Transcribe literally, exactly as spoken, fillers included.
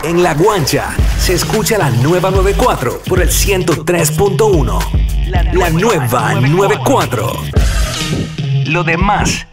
En La Guancha se escucha la nueva noventa y cuatro por el ciento tres punto uno. La nueva noventa y cuatro. Lo demás